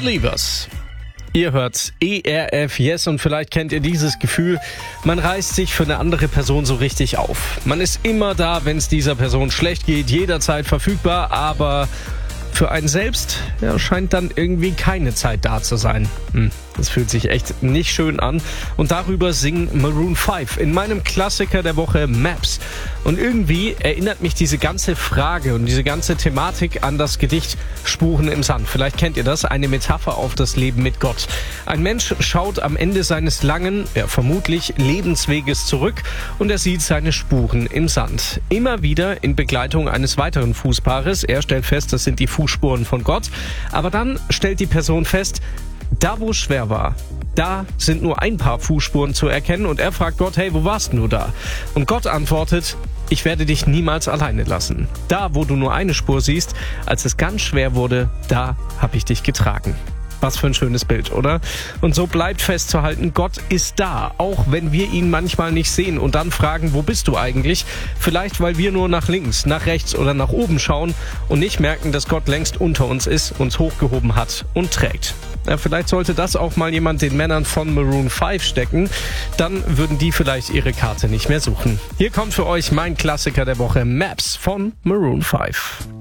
Believers. Ihr hört ERF Yes und vielleicht kennt ihr dieses Gefühl, man reißt sich für eine andere Person so richtig auf. Man ist immer da, wenn es dieser Person schlecht geht, jederzeit verfügbar, aber für einen selbst scheint dann irgendwie keine Zeit da zu sein. Das fühlt sich echt nicht schön an. Und darüber singen Maroon 5 in meinem Klassiker der Woche Maps. Und irgendwie erinnert mich diese ganze Frage und diese ganze Thematik an das Gedicht Spuren im Sand. Vielleicht kennt ihr das, eine Metapher auf das Leben mit Gott. Ein Mensch schaut am Ende seines langen, vermutlich Lebensweges zurück und er sieht seine Spuren im Sand. Immer wieder in Begleitung eines weiteren Fußpaares. Er stellt fest, das sind die Fußspuren von Gott. Aber dann stellt die Person fest, da wo es schwer war, da sind nur ein paar Fußspuren zu erkennen und er fragt Gott, hey, wo warst du da? Und Gott antwortet, ich werde dich niemals alleine lassen. Da, wo du nur eine Spur siehst, als es ganz schwer wurde, da habe ich dich getragen. Was für ein schönes Bild, oder? Und so bleibt festzuhalten, Gott ist da, auch wenn wir ihn manchmal nicht sehen und dann fragen, wo bist du eigentlich? Vielleicht, weil wir nur nach links, nach rechts oder nach oben schauen und nicht merken, dass Gott längst unter uns ist, uns hochgehoben hat und trägt. Vielleicht sollte das auch mal jemand den Männern von Maroon 5 stecken, dann würden die vielleicht ihre Karte nicht mehr suchen. Hier kommt für euch mein Klassiker der Woche, Maps von Maroon 5.